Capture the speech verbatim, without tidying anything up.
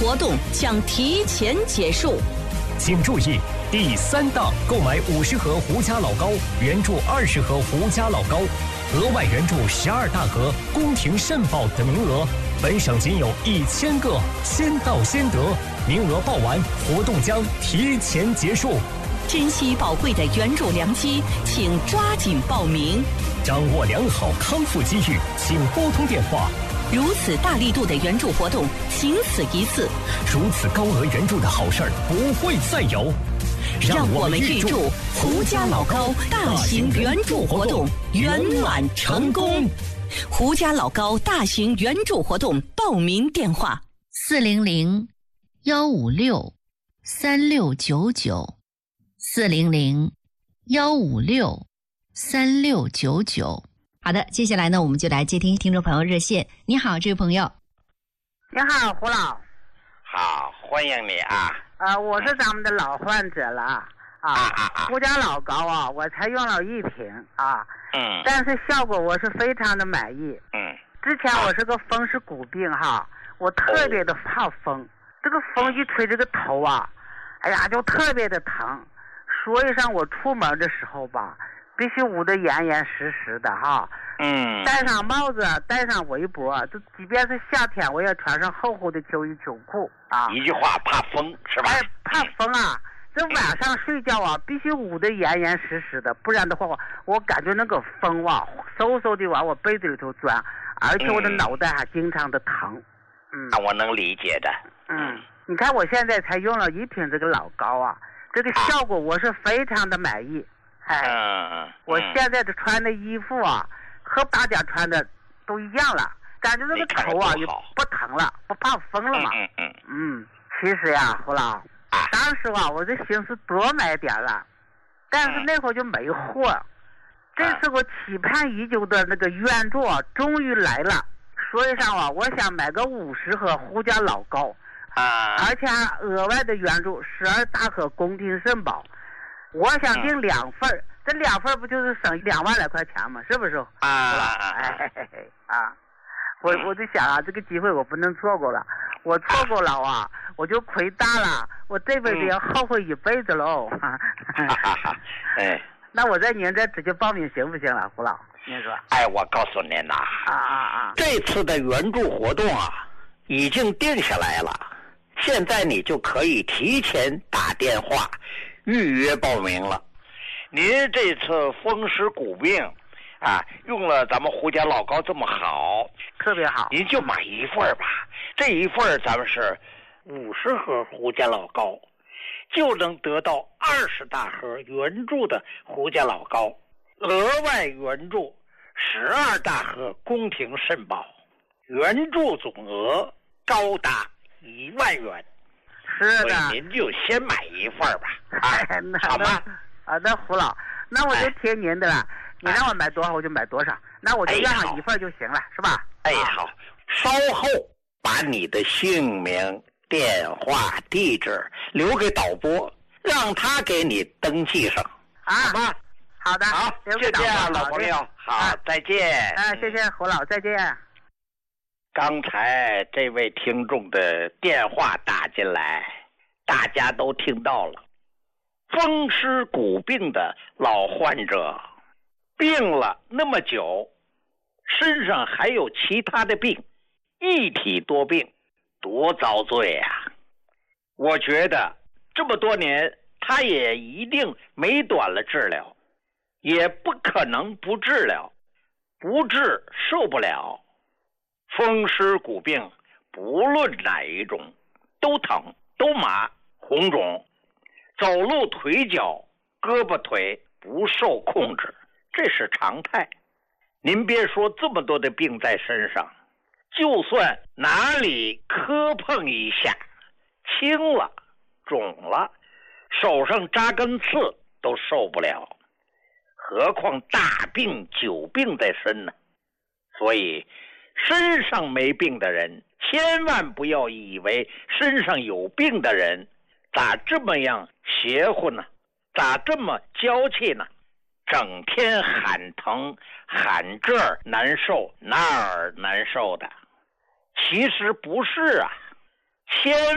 活动将提前结束。 请注意，第三档购买五十盒胡家老高，援助二十盒胡家老高，额外援助十二大盒宫廷肾宝的名额，本省仅有一千个，先到先得，名额报完，活动将提前结束。 珍惜宝贵的援助良机，请抓紧报名。 掌握良好康复机遇，请拨通电话。 如此大力度的援助活动，仅此一次。 如此高额援助的好事儿不会再有。 让我们预祝胡家老高大型援助活动圆满成功。胡家老高大型援助活动报名电话： 四零零幺五六三六九九，四零零幺五六三六九九。好的，接下来呢，我们就来接听听众朋友热线。你好，这位朋友。 你好，胡老。 好，欢迎你啊。 呃，我是咱们的老患者了啊。 啊啊啊！ 胡家老高啊，我才用了一瓶啊。 嗯。 但是效果我是非常的满意。 嗯。 之前我是个风湿骨病哈，我特别的怕风，哦、这个风一吹这个头啊，哎呀就特别的疼，所以上我出门的时候吧。必须捂得严严实实的哈， 嗯， 戴上帽子，戴上围脖，就即便是夏天，我也穿上厚厚的秋衣秋裤啊。 一句话，怕风是吧？ 哎，怕风啊！这晚上睡觉啊，必须捂得严严实实的，不然的话，我我感觉那个风啊，嗖嗖的往我被子里头钻，而且我的脑袋还经常的疼。嗯， 那我能理解的。 嗯，你看我现在才用了一瓶这个老高啊，这个效果我是非常的满意。哎， 嗯， 我现在这穿的衣服啊，和大家穿的都一样了，感觉那个头啊也不疼了，不怕风了嘛。 嗯嗯嗯，其实呀，胡老，当时啊，我这心思多买点了，但是那会儿就没货。这是我期盼已久的那个援助啊，终于来了。所以上啊，我想买个五十盒胡家老高， 啊， 而且还额外的援助十二大盒宫廷肾宝。我想订两份、嗯、这两份不就是省两万来块钱吗？是不是？ 啊， 哎嘿嘿啊！我我就想啊，这个机会我不能错过了，我错过了啊，我就亏大了，我这辈子要后悔一辈子喽。 哎， 那我在您这直接报名行不行了，胡老？您说？ 哎，我告诉您呐， 啊啊啊！ 这次的援助活动啊，已经定下来了，现在你就可以提前打电话。预约报名了，您这次风湿骨病，啊，用了咱们胡家老高这么好， 特别好， 您就买一份吧。这一份咱们是五十盒胡家老高，就能得到二十大盒援助的胡家老高，额外援助十二大盒宫廷肾宝，援助总额高达一万元。 是的， 所以您就先买一份吧，啊，好吗？ 啊，那胡老，那我就听您的了。哎、你让我买多少我就买多少，那我就要上一份就行了，是吧？ 哎，好，稍后把你的姓名、电话、地址留给导播，让他给你登记上， 啊，好吧？好的， 好，就这样，老朋友，好，啊、再见。 啊，谢谢胡老，再见。 刚才这位听众的电话打进来，大家都听到了。风湿骨病的老患者，病了那么久，身上还有其他的病，一体多病，多遭罪啊！我觉得这么多年，他也一定没短了治疗，也不可能不治疗，不治受不了。风湿骨病不论哪一种都疼都麻红肿，走路腿脚胳膊腿不受控制，这是常态。您别说这么多的病在身上，就算哪里磕碰一下青了肿了，手上扎根刺都受不了，何况大病久病在身呢？所以身上没病的人千万不要以为身上有病的人咋这么样邪乎呢，咋这么娇气呢，整天喊疼喊这儿难受那儿难受的。其实不是啊，千